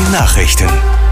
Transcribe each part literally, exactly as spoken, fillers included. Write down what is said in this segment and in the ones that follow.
Nachrichten.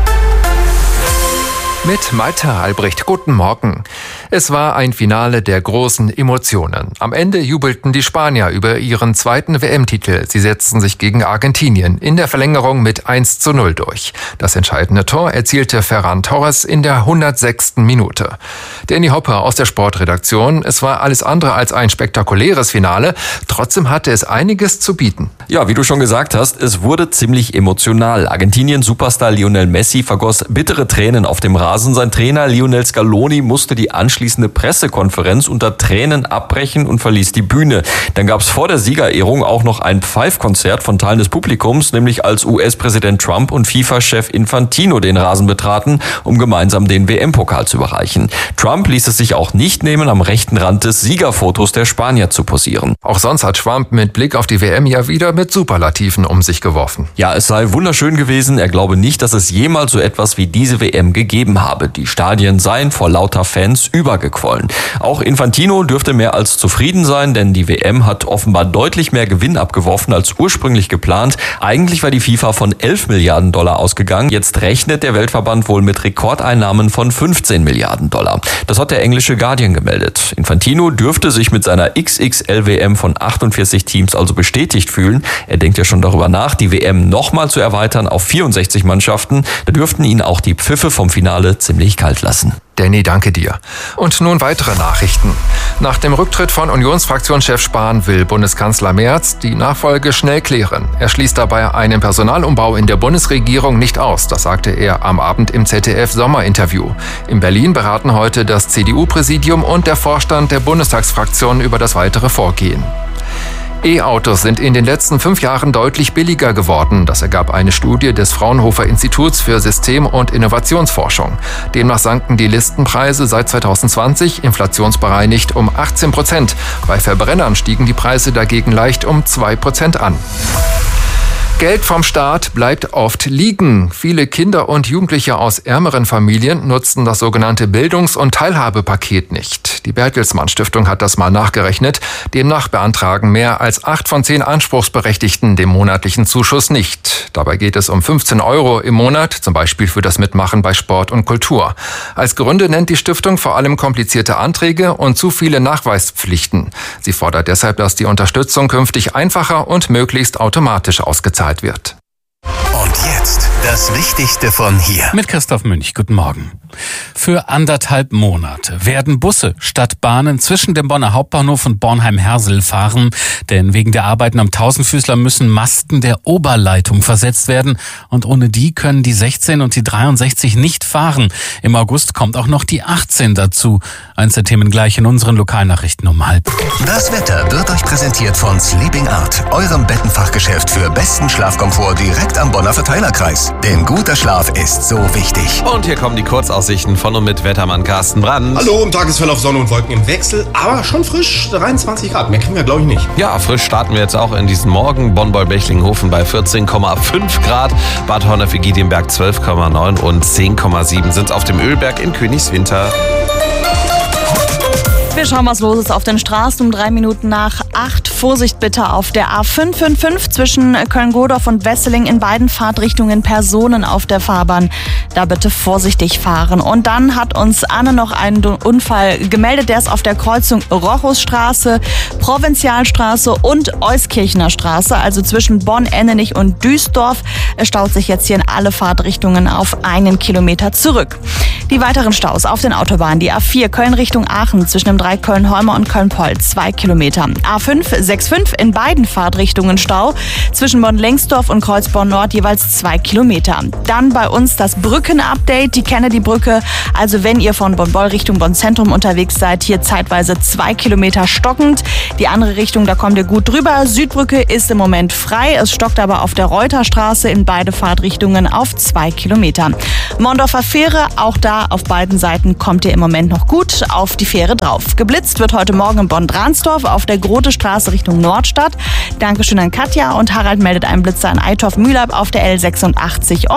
Mit Malte Albrecht, guten Morgen. Es war ein Finale der großen Emotionen. Am Ende jubelten die Spanier über ihren zweiten W M-Titel. Sie setzten sich gegen Argentinien in der Verlängerung mit eins zu null durch. Das entscheidende Tor erzielte Ferran Torres in der hundertsechsten Minute. Danny Hopper aus der Sportredaktion. Es war alles andere als ein spektakuläres Finale. Trotzdem hatte es einiges zu bieten. Ja, wie du schon gesagt hast, es wurde ziemlich emotional. Argentinien-Superstar Lionel Messi vergoss bittere Tränen auf dem Rasen. Sein Trainer Lionel Scaloni musste die anschließende Pressekonferenz unter Tränen abbrechen und verließ die Bühne. Dann gab es vor der Siegerehrung auch noch ein Pfeifkonzert von Teilen des Publikums, nämlich als U S-Präsident Trump und FIFA-Chef Infantino den Rasen betraten, um gemeinsam den W M-Pokal zu überreichen. Trump ließ es sich auch nicht nehmen, am rechten Rand des Siegerfotos der Spanier zu posieren. Auch sonst hat Trump mit Blick auf die W M ja wieder mit Superlativen um sich geworfen. Ja, es sei wunderschön gewesen. Er glaube nicht, dass es jemals so etwas wie diese W M gegeben habe. Die Stadien seien vor lauter Fans übergequollen. Auch Infantino dürfte mehr als zufrieden sein, denn die W M hat offenbar deutlich mehr Gewinn abgeworfen als ursprünglich geplant. Eigentlich war die FIFA von elf Milliarden Dollar ausgegangen. Jetzt rechnet der Weltverband wohl mit Rekordeinnahmen von fünfzehn Milliarden Dollar. Das hat der englische Guardian gemeldet. Infantino dürfte sich mit seiner X X L W M von achtundvierzig Teams also bestätigt fühlen. Er denkt ja schon darüber nach, die W M nochmal zu erweitern auf vierundsechzig Mannschaften. Da dürften ihn auch die Pfiffe vom Finale ziemlich kalt lassen. Danny, danke dir. Und nun weitere Nachrichten. Nach dem Rücktritt von Unionsfraktionschef Spahn will Bundeskanzler Merz die Nachfolge schnell klären. Er schließt dabei einen Personalumbau in der Bundesregierung nicht aus. Das sagte er am Abend im Z D F-Sommerinterview. In Berlin beraten heute das C D U-Präsidium und der Vorstand der Bundestagsfraktion über das weitere Vorgehen. E-Autos sind in den letzten fünf Jahren deutlich billiger geworden. Das ergab eine Studie des Fraunhofer Instituts für System- und Innovationsforschung. Demnach sanken die Listenpreise seit zweitausendzwanzig inflationsbereinigt um achtzehn Prozent. Bei Verbrennern stiegen die Preise dagegen leicht um zwei Prozent an. Geld vom Staat bleibt oft liegen. Viele Kinder und Jugendliche aus ärmeren Familien nutzen das sogenannte Bildungs- und Teilhabepaket nicht. Die Bertelsmann Stiftung hat das mal nachgerechnet. Demnach beantragen mehr als acht von zehn Anspruchsberechtigten den monatlichen Zuschuss nicht. Dabei geht es um fünfzehn Euro im Monat, zum Beispiel für das Mitmachen bei Sport und Kultur. Als Gründe nennt die Stiftung vor allem komplizierte Anträge und zu viele Nachweispflichten. Sie fordert deshalb, dass die Unterstützung künftig einfacher und möglichst automatisch ausgezahlt wird. Und jetzt das Wichtigste von hier. Mit Christoph Münch, guten Morgen. Für anderthalb Monate werden Busse statt Bahnen zwischen dem Bonner Hauptbahnhof und Bornheim-Hersel fahren. Denn wegen der Arbeiten am Tausendfüßler müssen Masten der Oberleitung versetzt werden. Und ohne die können die sechzehn und die dreiundsechzig nicht fahren. Im August kommt auch noch die achtzehn dazu. Eins der Themen gleich in unseren Lokalnachrichten um halb. Das Wetter wird euch präsentiert von Sleeping Art, eurem Bettenfachgeschäft für besten Schlafkomfort direkt am Bonner Verteilerkreis. Denn guter Schlaf ist so wichtig. Und hier kommen die Kurzaussichten von und mit Wettermann Carsten Brandt. Hallo, im Tagesverlauf Sonne und Wolken im Wechsel, aber schon frisch, dreiundzwanzig Grad. Mehr kriegen wir, glaube ich, nicht. Ja, frisch starten wir jetzt auch in diesen Morgen. Bonn-Beulbechlinghofen bei vierzehn Komma fünf Grad, Bad Honnef-Egidionberg zwölf Komma neun und zehn Komma sieben sind auf dem Ölberg in Königswinter. Wir schauen, was los ist auf den Straßen um drei Minuten nach acht. Vorsicht bitte auf der A fünf fünf fünf zwischen Köln-Godorf und Wesseling in beiden Fahrtrichtungen Personen auf der Fahrbahn. Da bitte vorsichtig fahren. Und dann hat uns Anne noch einen Unfall gemeldet. Der ist auf der Kreuzung Rochusstraße, Provinzialstraße und Euskirchener Straße. Also zwischen Bonn, Endenich und Duisdorf. Es staut sich jetzt hier in alle Fahrtrichtungen auf einen Kilometer zurück. Die weiteren Staus auf den Autobahnen. Die A vier Köln Richtung Aachen zwischen dem Dreieck Köln-Holmer und Köln-Poll, zwei Kilometer. A fünf sechs fünf in beiden Fahrtrichtungen Stau. Zwischen Bonn-Lengsdorf und Kreuzborn-Nord jeweils zwei Kilometer. Dann bei uns das Brücken-Update, die Kennedy-Brücke. Also wenn ihr von Bonn-Boll Richtung Bonn-Zentrum unterwegs seid, hier zeitweise zwei Kilometer stockend. Die andere Richtung, da kommt ihr gut drüber. Südbrücke ist im Moment frei. Es stockt aber auf der Reuterstraße in beide Fahrtrichtungen auf zwei Kilometer. Mondorfer Fähre, auch da auf beiden Seiten kommt ihr im Moment noch gut auf die Fähre drauf. Geblitzt wird heute Morgen in Bonn-Dransdorf auf der Grote Straße Richtung Nordstadt. Dankeschön an Katja und Harald meldet einen Blitzer in Eitorf-Mühlab auf der L sechsundachtzig.